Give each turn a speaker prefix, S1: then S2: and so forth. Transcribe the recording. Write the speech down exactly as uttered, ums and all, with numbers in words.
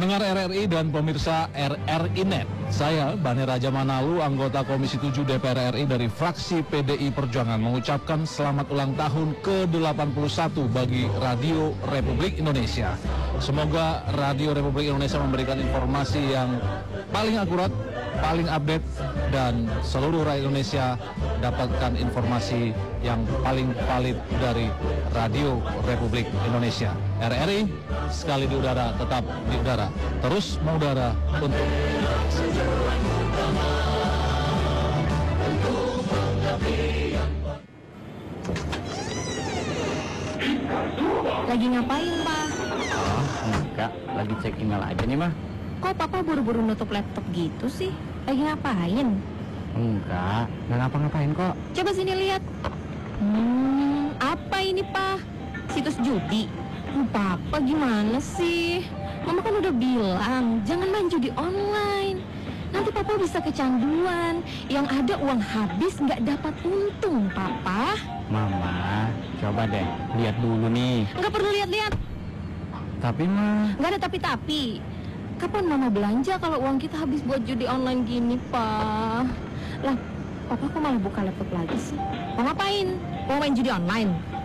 S1: Pendengar R R I dan pemirsa R R I Net, saya Bani Raja Manalu, anggota Komisi tujuh D P R R I dari fraksi P D I Perjuangan mengucapkan selamat ulang tahun ke delapan puluh satu bagi Radio Republik Indonesia. Semoga Radio Republik Indonesia memberikan informasi yang paling akurat, paling update, dan seluruh rakyat Indonesia dapatkan informasi yang paling valid dari Radio Republik Indonesia. R R I sekali di udara tetap di udara, terus mengudara untuk
S2: Lagi ngapain, Pak?
S3: Oh, enggak, lagi cek email aja nih, Mah.
S2: Kok Papa buru-buru nutup laptop gitu sih? Lagi ngapain?
S3: Enggak, nggak ngapa-ngapain kok.
S2: Coba sini lihat. Hmm, apa ini, Pak? Situs judi? Oh, Papa gimana sih? Mama kan udah bilang, jangan main judi online. Nanti Papa bisa kecanduan. Yang ada uang habis nggak dapat untung, Papa.
S3: Mama, coba deh, lihat dulu nih.
S2: Nggak perlu lihat-lihat.
S3: Tapi, Mah,
S2: Nggak ada tapi-tapi. Kapan Mama belanja kalau uang kita habis buat judi online gini, Pak? Lah, Papa kok malah buka laptop lagi sih? Mau ngapain? Mau main judi online?